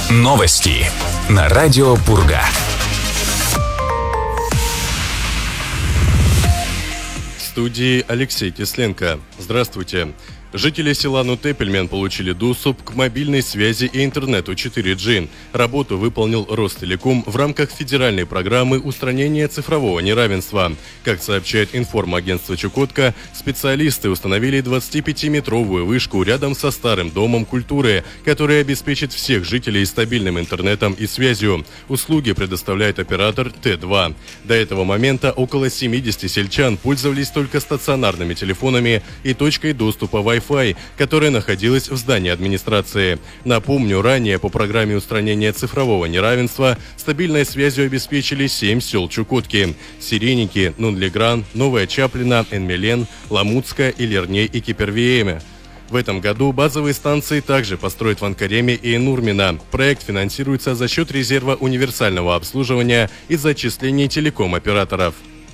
Новости на радио Пурга. В студии Алексей Кисленко. Здравствуйте. Жители села Нутепельмен получили доступ к мобильной связи и интернету 4G. Работу выполнил Ростелеком в рамках федеральной программы устранения цифрового неравенства. Как сообщает информагентство Чукотка, специалисты установили 25-метровую вышку рядом со старым домом культуры, который обеспечит всех жителей стабильным интернетом и связью. Услуги предоставляет оператор Т2. До этого момента около 70 сельчан пользовались только стационарными телефонами и точкой доступа Wi-Fi, которая находилась в здании администрации. Напомню, ранее по программе устранения цифрового неравенства стабильной связью обеспечили 7 сел Чукотки: Сиреники, Нунлигран, Новая Чаплина, Энмелен, Ламутская, Илерней и Кипервиеме. В этом году базовые станции также построят в Анкареме и Нурмина. Проект финансируется за счет резерва универсального обслуживания и зачислений телеком-операторов.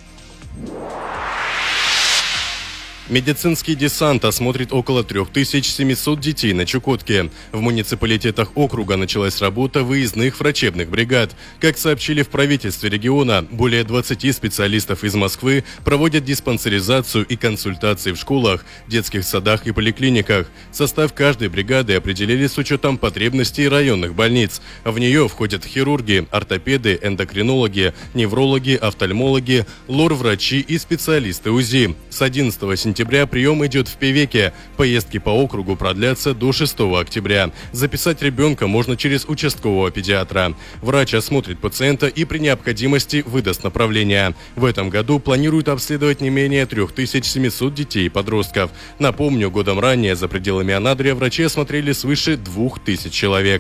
Медицинский десант осмотрит около 3700 детей на Чукотке. В муниципалитетах округа началась работа выездных врачебных бригад. Как сообщили в правительстве региона, более 20 специалистов из Москвы проводят диспансеризацию и консультации в школах, детских садах и поликлиниках. Состав каждой бригады определили с учетом потребностей районных больниц. В нее входят хирурги, ортопеды, эндокринологи, неврологи, офтальмологи, лор-врачи и специалисты УЗИ. С 11 сентября прием идет в Певеке. Поездки по округу продлятся до 6 октября. Записать ребенка можно через участкового педиатра. Врач осмотрит пациента и при необходимости выдаст направление. В этом году планируют обследовать не менее 3700 детей и подростков. Напомню, годом ранее за пределами Анадрия врачи осмотрели свыше 2000 человек.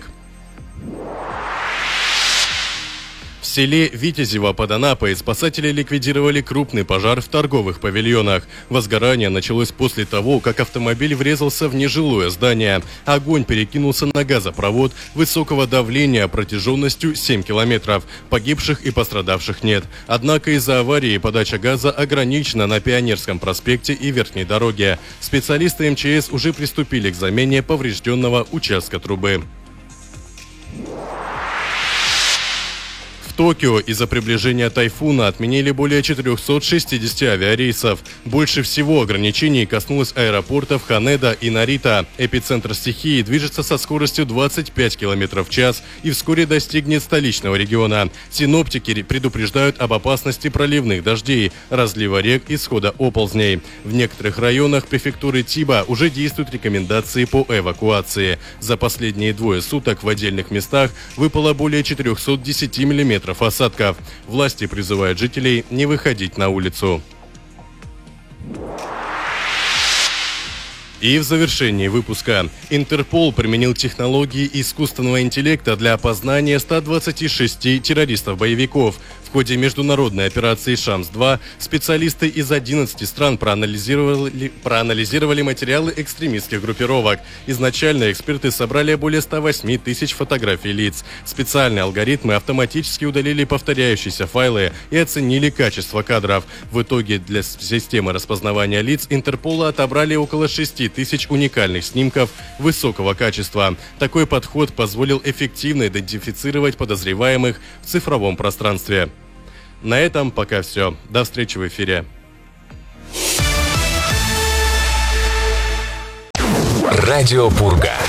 В селе Витязево под Анапой спасатели ликвидировали крупный пожар в торговых павильонах. Возгорание началось после того, как автомобиль врезался в нежилое здание. Огонь перекинулся на газопровод высокого давления протяженностью 7 километров. Погибших и пострадавших нет. Однако из-за аварии подача газа ограничена на Пионерском проспекте и Верхней дороге. Специалисты МЧС уже приступили к замене поврежденного участка трубы. В Токио из-за приближения тайфуна отменили более 460 авиарейсов. Больше всего ограничений коснулось аэропортов Ханеда и Нарита. Эпицентр стихии движется со скоростью 25 км в час и вскоре достигнет столичного региона. Синоптики предупреждают об опасности проливных дождей, разлива рек и схода оползней. В некоторых районах префектуры Тиба уже действуют рекомендации по эвакуации. За последние 2 суток в отдельных местах выпало более 410 мм осадков. Власти призывают жителей не выходить на улицу. И в завершении выпуска. Интерпол применил технологии искусственного интеллекта для опознания 126 террористов-боевиков. В ходе международной операции «Шамс-2» специалисты из 11 стран проанализировали материалы экстремистских группировок. Изначально эксперты собрали более 108 тысяч фотографий лиц. Специальные алгоритмы автоматически удалили повторяющиеся файлы и оценили качество кадров. В итоге для системы распознавания лиц Интерпола отобрали около 6 тысяч уникальных снимков высокого качества. Такой подход позволил эффективно идентифицировать подозреваемых в цифровом пространстве. На этом пока все. До встречи в эфире. Радио Пурга.